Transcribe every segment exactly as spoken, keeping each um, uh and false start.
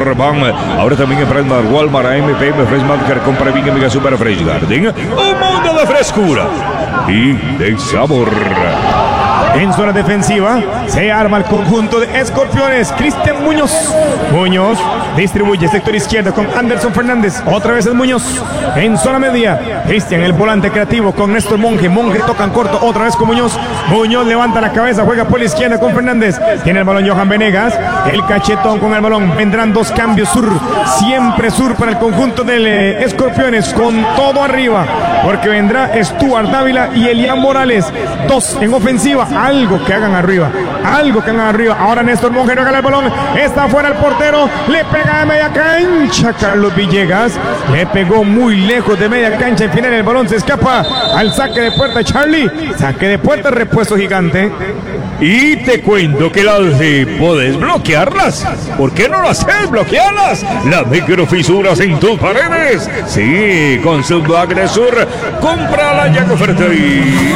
Van. Ahora también en Fresmar, Walmart, A M P M, Fresmarker, compra bien en Mega Super Fresh Garden. Un mundo de frescura y de sabor. En zona defensiva se arma el conjunto de Escorpiones. Cristian Muñoz. Muñoz distribuye sector izquierdo con Anderson Fernández. Otra vez es Muñoz. En zona media, Cristian, el volante creativo, con Néstor Monge. Monge tocan corto otra vez con Muñoz. Muñoz levanta la cabeza, juega por la izquierda con Fernández. Tiene el balón Johan Venegas. El cachetón con el balón. Vendrán dos cambios sur. Siempre sur para el conjunto de eh, Escorpiones, con todo arriba, porque vendrá Stuart Dávila y Elian Morales. Dos en ofensiva. Algo que hagan arriba, algo que hagan arriba. Ahora Néstor Monge regala el balón, está fuera el portero, le pega de media cancha Carlos Villegas, le pegó muy lejos de media cancha. Al final el balón se escapa al saque de puerta. Charlie, saque de puerta, repuesto gigante. Y te cuento que las eh, puedes bloquearlas. ¿Por qué no las haces? Bloquearlas. Las microfisuras en tus paredes. Sí, con Sunblock de Sur. Cómprala ya que oferta ahí.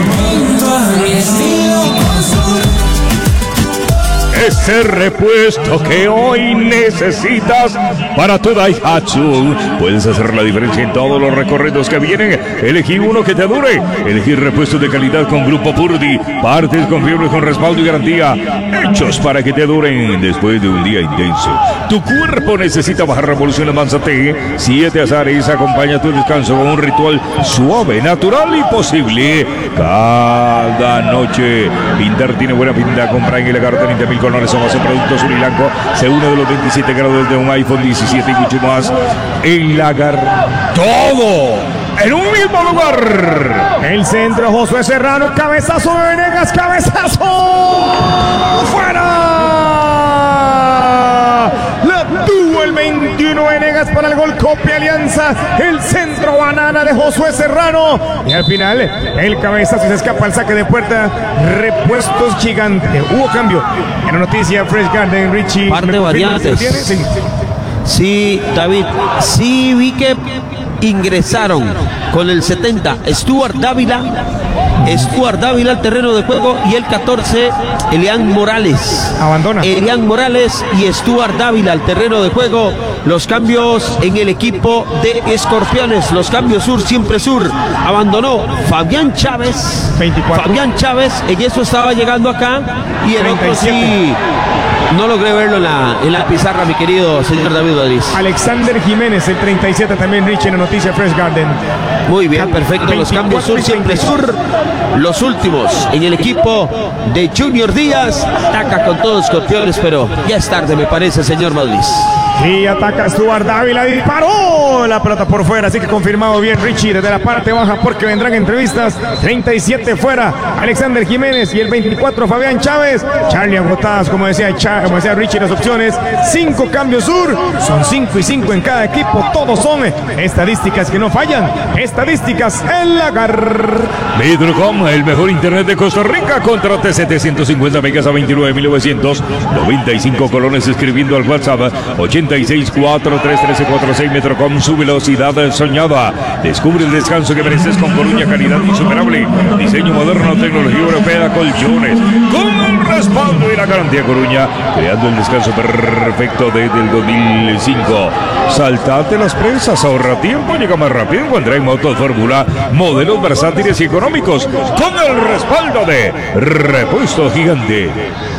Ese repuesto que hoy necesitas para tu Daihatsu. Puedes hacer la diferencia en todos los recorridos que vienen. Elegí uno que te dure. Elegí repuestos de calidad con Grupo Purdy. Partes confiables con respaldo y garantía. Hechos para que te duren después de un día intenso. Tu cuerpo necesita bajar revoluciones Manzate. Siete azares. Acompaña tu descanso con un ritual suave, natural y posible. Cada noche. Pintar tiene buena pinta. Compra en el agarro treinta mil colores o más en productos Urilanco. Se une de los veintisiete grados de un iPhone diecisiete y mucho más. En Lagar. Todo en un mismo lugar. El centro, Josué Serrano. Cabezazo de Venegas. Cabezazo. ¡Fuera! La tuvo el veintiuno Venegas para el gol. Copia Alianza. El centro banana de Josué Serrano. Y al final, el cabezazo se escapa al saque de puerta. Repuestos gigante. Hubo cambio en la noticia Fresh Garden, Richie. Par de variantes. Sí. sí, David. Sí, vi que ingresaron con el setenta Stuart Dávila. Stuart Dávila al terreno de juego y el catorce Elian Morales. Abandona. Elian Morales y Stuart Dávila al terreno de juego. Los cambios en el equipo de Escorpiones. Los cambios sur, siempre sur. Abandonó Fabián Chávez. veinticuatro. Fabián Chávez, en eso estaba llegando acá. Y el otro sí. No logré verlo en la, en la pizarra, mi querido señor David Rodríguez. Alexander Jiménez, el treinta y siete también, Rich, en la noticia Fresh Garden. Muy bien, perfecto. Los cambios sur, siempre sur. Los últimos en el equipo de Junior Díaz. Ataca con todos los Escorpiones, pero ya es tarde, me parece, señor Madrid. Y ataca Stuart Dávila, disparó la pelota por fuera, así que confirmado bien Richie desde la parte baja, porque vendrán entrevistas. Treinta y siete fuera Alexander Jiménez y el veinticuatro Fabián Chávez. Charlie agotadas, como decía, como decía Richie, las opciones. Cinco cambios sur, son cinco y cinco en cada equipo. Todos son estadísticas que no fallan. Estadísticas en Lagar. Metrocom, el mejor internet de Costa Rica. Contrate setecientos cincuenta megas a veintinueve mil novecientos noventa y cinco colones escribiendo al WhatsApp ochenta y seis cuatro tres trece cuarenta y seis. Metrocom, su velocidad soñada. Descubre el descanso que mereces con Coruña, calidad insuperable. Diseño moderno, tecnología europea, colchones. Con el respaldo y la garantía Coruña, creando el descanso perfecto desde el dos mil cinco. Saltate las presas, ahorra tiempo, llega más rápido. Encuentra en Motos Fórmula modelos versátiles y económicos con el respaldo de Repuesto Gigante.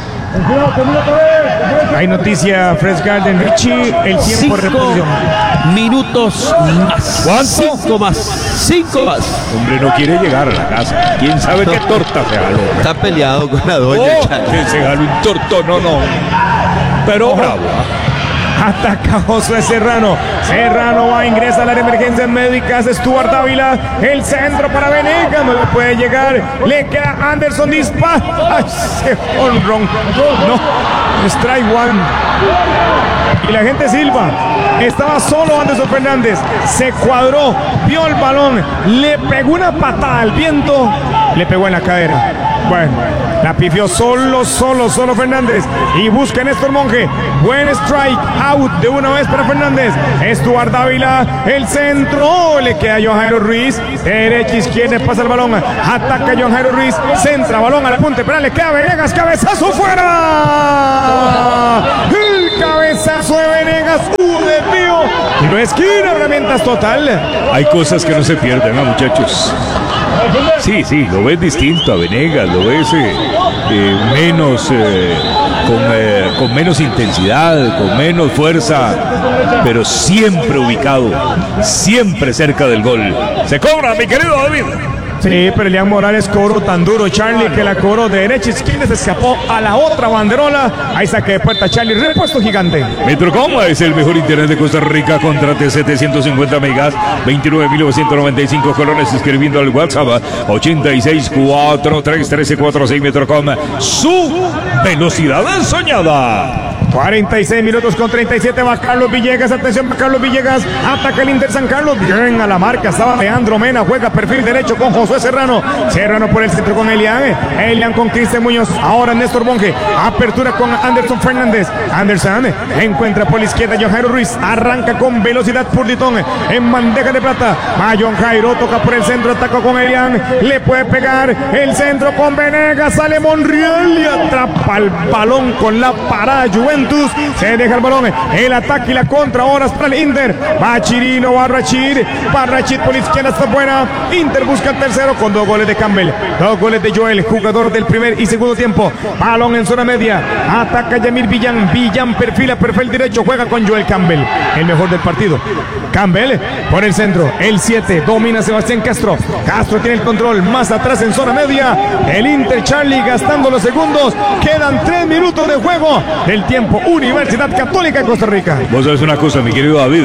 Hay noticia Fresh Garden, Richie, el tiempo de reposición. Minutos más. ¿Cuánto? Cinco más. Cinco más. Hombre, no quiere llegar a la casa. ¿Quién sabe qué torta se jaló? Está peleado con la doña. Oh, que se jaló un tortón, no, no. Pero bravo. Ataca Josué Serrano. Serrano va, ingresa a la emergencia médicas. Stuart Dávila. El centro para Venegas. No le puede llegar. Le queda Anderson. Dispara. ¡Ay, se honrón! No. Strike one. Y la gente silba. Estaba solo Anderson Fernández. Se cuadró. Vio el balón. Le pegó una patada al viento. Le pegó en la cadera. Bueno, la pifió solo, solo, solo Fernández. Y busca a Néstor Monge. Buen strike, out de una vez para Fernández. Stuart Dávila, el centro. Le queda a Johan Jairo Ruiz. Derecha, izquierda, pasa el balón. Ataca Johan Jairo Ruiz. Centra, balón al apunte. Pero le queda Venegas, cabezazo fuera. El cabezazo de Venegas. ¡Uh, Dios mío! Y no esquina, herramientas total. Hay cosas que no se pierden, ¿no, muchachos? Sí, sí, lo ves distinto a Venegas, lo ves eh, eh, menos, eh, con, eh, con menos intensidad, con menos fuerza, pero siempre ubicado, siempre cerca del gol. Se cobra, mi querido David. Sí, pero Elian Morales cobró tan duro, Charlie, que la cobró de derecha a izquierda, se escapó a la otra banderola. Ahí saque de puerta Charlie, repuesto gigante. Metrocom es el mejor internet de Costa Rica. Contrate setecientos cincuenta megas, veintinueve mil novecientos noventa y cinco colones, escribiendo al WhatsApp ochenta y seis cuarenta y tres trece cuarenta y seis. Metrocom, su velocidad soñada. cuarenta y seis minutos con treinta y siete, va Carlos Villegas, atención, va Carlos Villegas, ataca el Inter San Carlos, bien a la marca, estaba Leandro Mena, juega perfil derecho con Josué Serrano, Serrano por el centro con Elian, Elian con Cristian Muñoz, ahora Néstor Monge, apertura con Anderson Fernández, Anderson encuentra por la izquierda John Jairo Ruiz, arranca con velocidad Purditón, en bandeja de plata, va John Jairo, toca por el centro, ataca con Elian, le puede pegar, el centro con Venegas, sale Monreal y atrapa el balón con la parada Juventus. Se deja el balón, el ataque y la contra ahora para el Inter, va Chirino, va Rachid, va Rachid por la izquierda, está buena, Inter busca el tercero con dos goles de Campbell, dos goles de Joel, jugador del primer y segundo tiempo, balón en zona media, ataca Yamir Villan, Villan perfila, perfil derecho, juega con Joel Campbell, el mejor del partido, Campbell por el centro, el siete, domina Sebastián Castro, Castro tiene el control, más atrás en zona media, el Inter Charlie gastando los segundos, quedan tres minutos de juego del tiempo. Universidad Católica de Costa Rica. Vos sabés una cosa, mi querido David.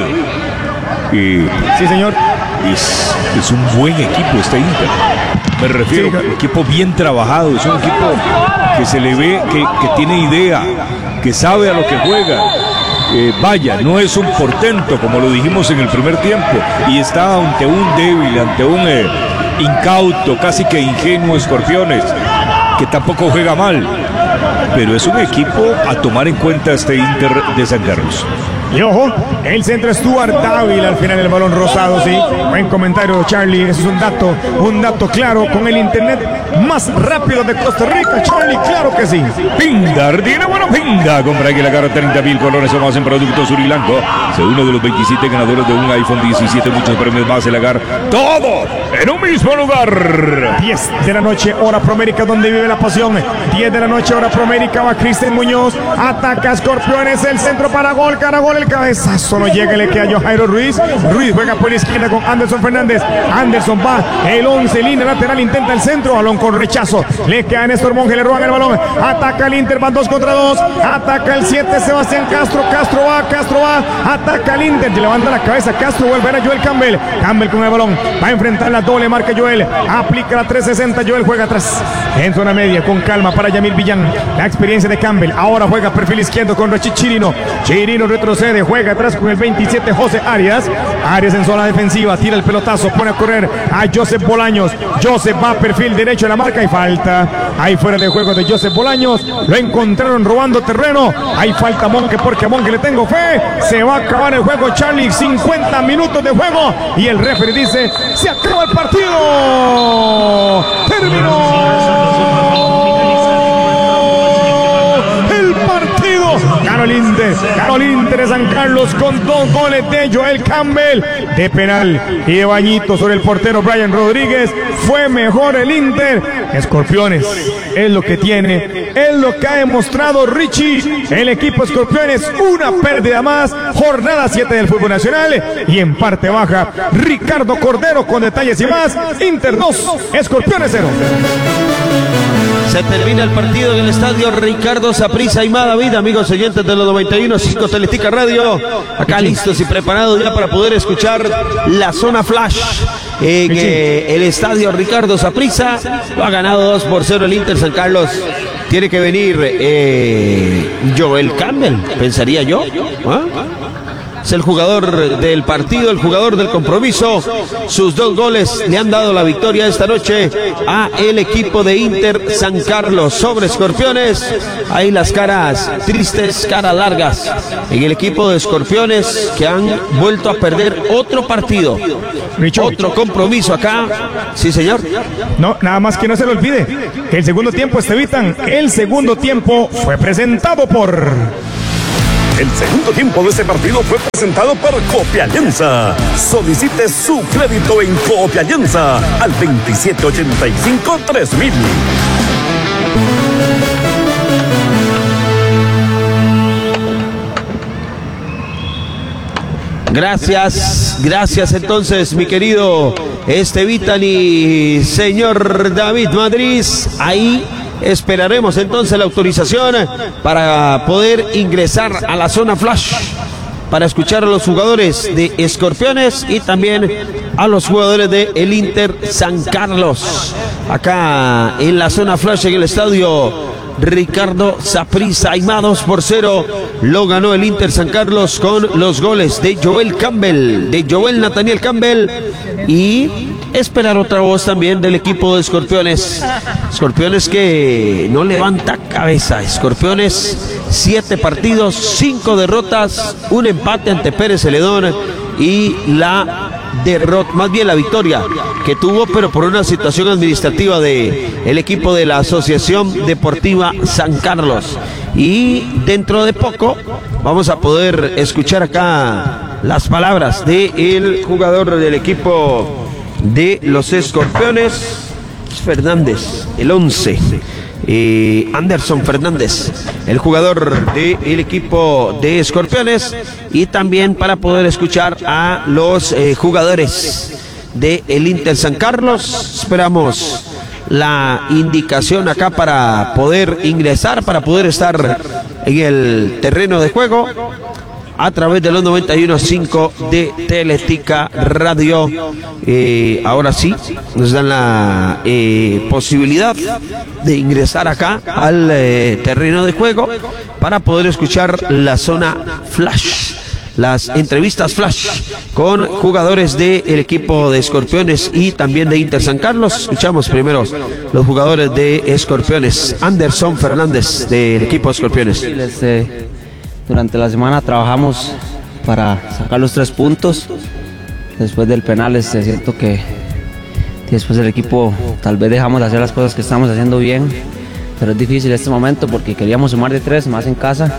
Y sí, señor. Es, es un buen equipo este Inter. Me refiero sí, a un equipo bien trabajado. Es un equipo que se le ve que, que tiene idea, que sabe a lo que juega. Eh, vaya, no es un portento como lo dijimos en el primer tiempo. Y está ante un débil, ante un eh, incauto, casi que ingenuo Escorpiones, que tampoco juega mal. Pero es un equipo a tomar en cuenta este Inter de San Carlos. Y ojo, el centro Stuart Dávila al final del balón rosado, sí. Buen comentario, Charlie. Eso es un dato, un dato claro con el internet más rápido de Costa Rica, Charlie. Claro que sí. Pindar, tiene bueno Pinda. Compra que la cara treinta mil colones o más en productos Urilanco. Se uno de los veintisiete ganadores de un iPhone diecisiete, muchos premios más el agar. Todo en un mismo lugar. diez de la noche, hora Promérica, donde vive la pasión. diez de la noche, hora Promérica, va Cristian Muñoz. Ataca Escorpiones, el centro para gol, cara gol. El cabezazo no llega, le queda a Jairo Ruiz. Ruiz juega por la izquierda con Anderson Fernández. Anderson va, el once, línea lateral, intenta el centro, balón con rechazo. Le queda a Néstor Monge, le roban el balón. Ataca el Inter, van dos contra dos. Ataca el siete, Sebastián Castro. Castro va, Castro va. Ataca el Inter, levanta la cabeza. Castro vuelve a ver a Joel Campbell. Campbell con el balón. Va a enfrentar la doble marca Joel. Aplica la trescientos sesenta. Joel juega atrás. En zona media, con calma para Yamil Villán. La experiencia de Campbell. Ahora juega perfil izquierdo con Rachid Chirino. Chirino retrocede. Juega atrás con el veintisiete, José Arias. Arias en zona defensiva, tira el pelotazo, pone a correr a Joseph Bolaños. Joseph va a perfil derecho en la marca y falta. Ahí fuera de juego de Joseph Bolaños. Lo encontraron robando terreno. Ahí falta Monge, porque a Monge le tengo fe. Se va a acabar el juego, Charlie. cincuenta minutos de juego. Y el referee dice: se acaba el partido. Terminó. Ganó el Inter, ganó el Inter de San Carlos con dos goles de Joel Campbell de penal y de bañito sobre el portero Brian Rodríguez. Fue mejor el Inter. Escorpiones es lo que tiene, es lo que ha demostrado Richie. El equipo Escorpiones, una pérdida más. Jornada siete del fútbol nacional y en parte baja Ricardo Cordero con detalles y más. Inter dos, Escorpiones cero. Se termina el partido en el estadio Ricardo Saprissa Aimada, David, amigos oyentes de los noventa y uno punto cinco Teletica Radio, acá listos y preparados ya para poder escuchar la zona flash en eh, el estadio Ricardo Saprissa. Lo ha ganado dos por cero el Inter San Carlos. Tiene que venir eh, Joel Campbell, pensaría yo. ¿Ah? Es el jugador del partido, el jugador del compromiso. Sus dos goles le han dado la victoria esta noche a el equipo de Inter San Carlos sobre Escorpiones. Ahí las caras tristes, caras largas en el equipo de Escorpiones, que han vuelto a perder otro partido, otro compromiso acá. Sí, señor. No, nada más que no se lo olvide que el segundo tiempo, Estevitan, el segundo tiempo fue presentado por El segundo tiempo de este partido fue presentado por Copialianza. Solicite su crédito en Copialianza al veintisiete ochenta y cinco tres mil. Gracias, gracias entonces, mi querido Estevitan y señor David Madrid. Ahí esperaremos entonces la autorización para poder ingresar a la zona flash, para escuchar a los jugadores de Escorpiones y también a los jugadores de el Inter San Carlos. Acá en la zona flash en el estadio Ricardo Saprissa, y más dos por cero lo ganó el Inter San Carlos con los goles de Joel Campbell, de Joel Nathaniel Campbell, y esperar otra voz también del equipo de Escorpiones. Escorpiones que no levanta cabeza. Escorpiones, siete partidos, cinco derrotas, un empate ante Pérez Celedón y la derrota, más bien la victoria que tuvo, pero por una situación administrativa de el equipo de la Asociación Deportiva San Carlos. Y dentro de poco vamos a poder escuchar acá las palabras del jugador del equipo de los Escorpiones, Fernández, el once. Eh, Anderson Fernández, el jugador del equipo de Escorpiones, y también para poder escuchar a los eh, jugadores de el Inter San Carlos. Esperamos la indicación acá para poder ingresar, para poder estar en el terreno de juego a través de los noventa y uno punto cinco de Teletica Radio. Eh, ahora sí, nos dan la eh, posibilidad de ingresar acá al eh, terreno de juego para poder escuchar la zona flash, las entrevistas flash con jugadores del equipo de Escorpiones y también de Inter San Carlos. Escuchamos primero los jugadores de Escorpiones. Anderson Fernández, del equipo de Escorpiones. Durante la semana trabajamos para sacar los tres puntos. Después del penal, es cierto que después del equipo tal vez dejamos de hacer las cosas que estamos haciendo bien, pero es difícil este momento porque queríamos sumar de tres más en casa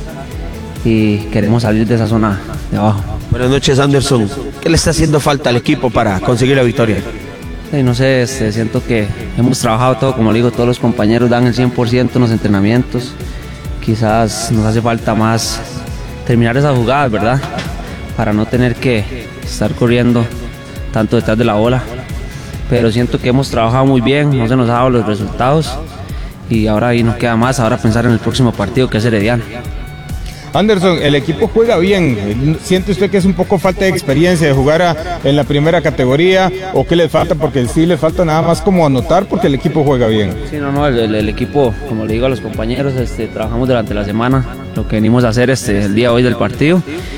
y queremos salir de esa zona de abajo. Buenas noches, Anderson. ¿Qué le está haciendo falta al equipo para conseguir la victoria? Sí, no sé, este, siento que hemos trabajado todo, como le digo, todos los compañeros dan el cien por ciento en los entrenamientos. Quizás nos hace falta más terminar esas jugadas, ¿verdad? Para no tener que estar corriendo tanto detrás de la bola. Pero siento que hemos trabajado muy bien, no se nos han dado los resultados y ahora ahí nos queda más, ahora pensar en el próximo partido, que es Herediano. Anderson, el equipo juega bien. ¿Siente usted que es un poco falta de experiencia de jugar a, en la primera categoría, o qué le falta? Porque sí le falta nada más como anotar, porque el equipo juega bien. Sí, no, no, el, el, el equipo, como le digo a los compañeros, este, trabajamos durante la semana, lo que venimos a hacer este, el día de hoy del partido.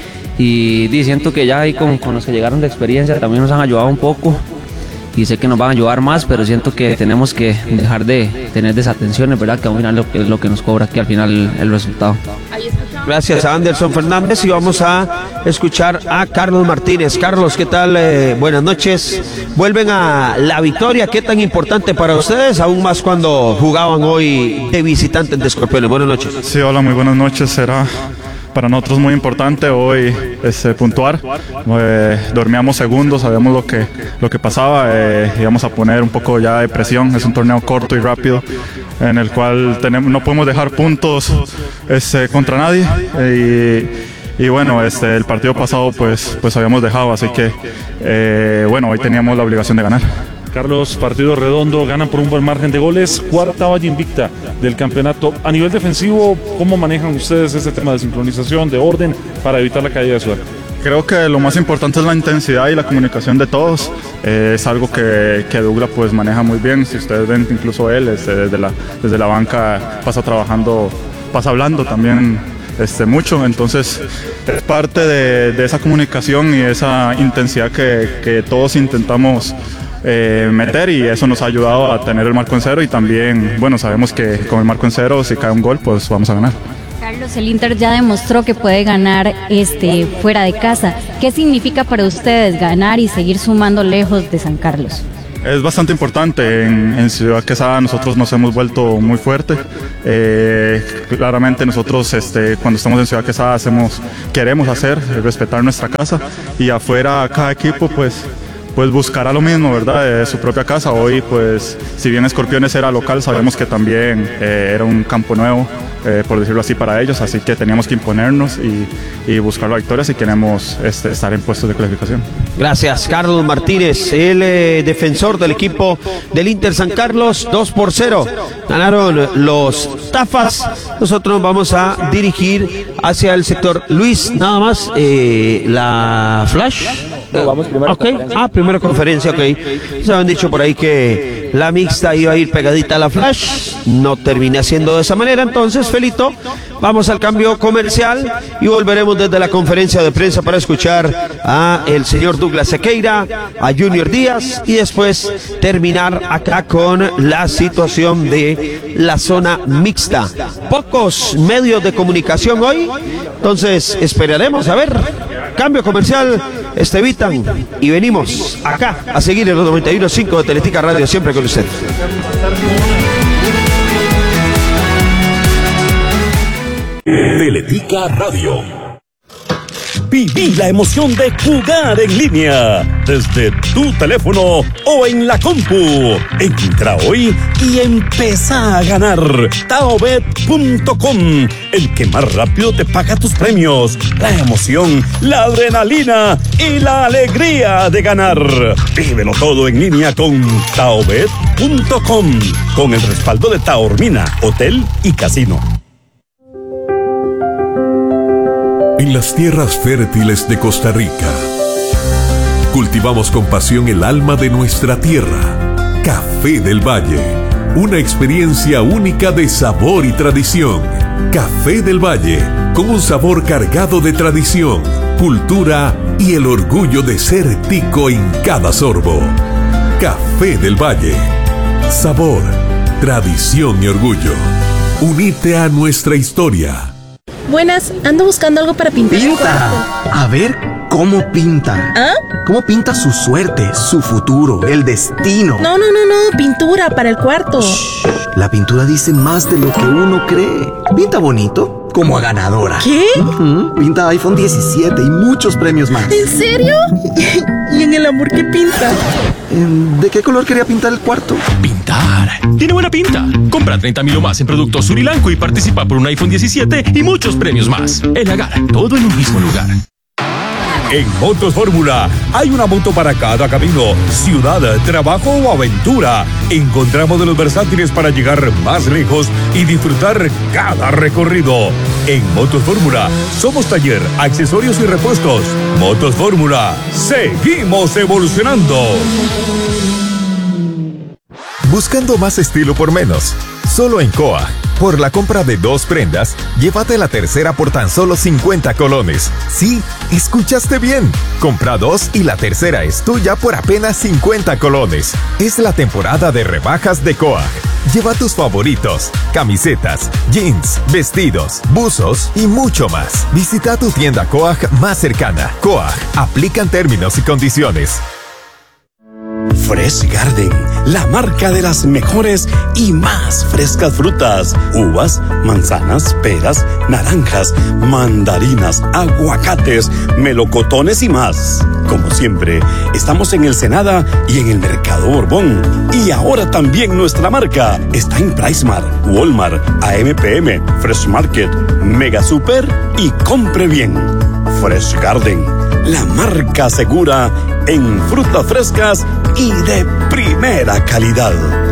Y, y siento que ya ahí con, con los que llegaron de experiencia también nos han ayudado un poco. Y sé que nos van a ayudar más, pero siento que tenemos que dejar de tener desatenciones, ¿verdad? Que al final lo que es lo que nos cobra aquí al final el, el resultado. Gracias a Anderson Fernández, y vamos a escuchar a Carlos Martínez. Carlos, ¿qué tal? Eh, buenas noches. Vuelven a la victoria, ¿qué tan importante para ustedes? Aún más cuando jugaban hoy de visitantes de Escorpiones. Buenas noches. Sí, hola, muy buenas noches. Será para nosotros muy importante hoy este, puntuar. Eh, dormíamos segundos, sabíamos lo que, lo que pasaba, eh, íbamos a poner un poco ya de presión. Es un torneo corto y rápido en el cual tenemos, no podemos dejar puntos este, contra nadie. Eh, y, y bueno, este, el partido pasado pues, pues habíamos dejado, así que eh, bueno, hoy teníamos la obligación de ganar. Carlos, partido redondo, ganan por un buen margen de goles, cuarta valla invicta del campeonato. A nivel defensivo, ¿cómo manejan ustedes este tema de sincronización, de orden, para evitar la caída de suerte? Creo que lo más importante es la intensidad y la comunicación de todos. Eh, es algo que, que Douglas pues maneja muy bien. Si ustedes ven, incluso él este, desde, la, desde la banca pasa trabajando, pasa hablando también este, mucho. Entonces es parte de, de esa comunicación y esa intensidad que, que todos intentamos Eh, meter, y eso nos ha ayudado a tener el marco en cero. Y también, bueno, sabemos que con el marco en cero, si cae un gol, pues vamos a ganar. Carlos, el Inter ya demostró que puede ganar este, fuera de casa. ¿Qué significa para ustedes ganar y seguir sumando lejos de San Carlos? Es bastante importante. En, en Ciudad Quesada nosotros nos hemos vuelto muy fuertes. Eh, claramente nosotros este, cuando estamos en Ciudad Quesada hacemos, queremos hacer, respetar nuestra casa, y afuera cada equipo pues, pues buscará lo mismo, ¿verdad? De su propia casa. Hoy pues si bien Escorpiones era local, sabemos que también eh, era un campo nuevo, eh, por decirlo así, para ellos, así que teníamos que imponernos y, y buscar la victoria si queremos este, estar en puestos de clasificación. Gracias, Carlos Martínez, el eh, defensor del equipo del Inter San Carlos. Dos por cero ganaron los Tafas. Nosotros vamos a dirigir hacia el sector. Luis, nada más, eh, la flash. No, vamos primero. Okay. Ah, primera conferencia, ok. Se habían dicho por ahí que la mixta iba a ir pegadita a la flash. No termina siendo de esa manera. Entonces, Felito, vamos al cambio comercial y volveremos desde la conferencia de prensa para escuchar a el señor Douglas Sequeira, a Junior Díaz, y después terminar acá con la situación de la zona mixta. Pocos medios de comunicación hoy, entonces esperaremos a ver. Cambio comercial, Estevitan, y venimos acá a seguir en los noventa y uno punto cinco de Teletica Radio, siempre con usted. Teletica Radio. Viví la emoción de jugar en línea desde tu teléfono o en la compu. Entra hoy y empezá a ganar. Taobet punto com, el que más rápido te paga tus premios. La emoción, la adrenalina y la alegría de ganar. Vívelo todo en línea con Taobet punto com, con el respaldo de Taormina, Hotel y Casino. En las tierras fértiles de Costa Rica, cultivamos con pasión el alma de nuestra tierra. Café del Valle, una experiencia única de sabor y tradición. Café del Valle, con un sabor cargado de tradición, cultura y el orgullo de ser tico en cada sorbo. Café del Valle, sabor, tradición y orgullo. Unite a nuestra historia. Buenas, ando buscando algo para pintar. ¡Pinta! A ver cómo pinta. ¿Ah? ¿Cómo pinta su suerte, su futuro, el destino? No, no, no, no, pintura para el cuarto. Shh, la pintura dice más de lo que uno cree. Pinta bonito, como a ganadora. ¿Qué? Uh-huh. Pinta iPhone diecisiete y muchos premios más. ¿En serio? ¿Y en el amor qué pinta? ¿De qué color quería pintar el cuarto? Pintar. Tiene buena pinta. Compra treinta mil o más en productos Surilanco y participa por un iPhone diecisiete y muchos premios más. El Agar, todo en un mismo lugar. En Motos Fórmula hay una moto para cada camino, ciudad, trabajo o aventura. Encontramos de los versátiles para llegar más lejos y disfrutar cada recorrido. En Motos Fórmula somos taller, accesorios y repuestos. Motos Fórmula, seguimos evolucionando. Buscando más estilo por menos. Solo en Coag. Por la compra de dos prendas, llévate la tercera por tan solo cincuenta colones. Sí, escuchaste bien. Compra dos y la tercera es tuya por apenas cincuenta colones. Es la temporada de rebajas de Coag. Lleva tus favoritos, camisetas, jeans, vestidos, buzos y mucho más. Visita tu tienda Coag más cercana. Coag, aplican términos y condiciones. Fresh Garden, la marca de las mejores y más frescas frutas, uvas, manzanas, peras, naranjas, mandarinas, aguacates, melocotones y más. Como siempre, estamos en el Senada y en el Mercado Borbón. Y ahora también nuestra marca está en PriceMart, Walmart, A M P M, Fresh Market, Mega Super y Compre Bien. Fresh Garden, la marca segura en frutas frescas y de primera calidad.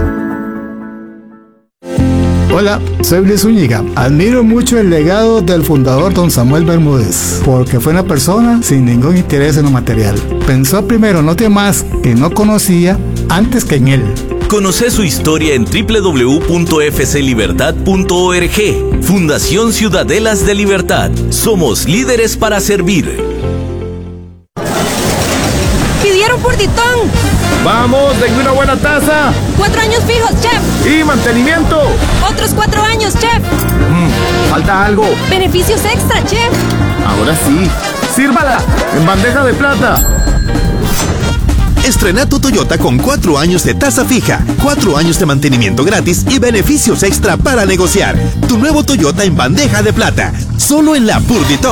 Hola, soy Luis Zúñiga. Admiro mucho el legado del fundador don Samuel Bermúdez, porque fue una persona sin ningún interés en lo material. Pensó primero en los demás que no conocía antes que en él. Conoce su historia en doble u doble u doble u punto f c libertad punto org. Fundación Ciudadelas de Libertad. Somos líderes para servir. ¡Pidieron por Ditón! ¡Vamos! ¡Denme una buena taza! ¡Cuatro años fijos, chef! ¡Y mantenimiento! ¡Otros cuatro años, chef! Mm, ¡falta algo! ¡Beneficios extra, chef! Ahora sí. ¡Sírvala! ¡En bandeja de plata! Estrena tu Toyota con cuatro años de tasa fija, cuatro años de mantenimiento gratis y beneficios extra para negociar. Tu nuevo Toyota en bandeja de plata, solo en la Purditón.